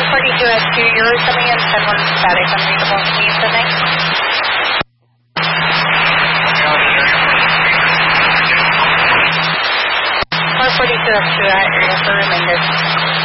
42S2, you're coming in 10-1 static unreadable. Can you send it? 42S2 at area for remainder.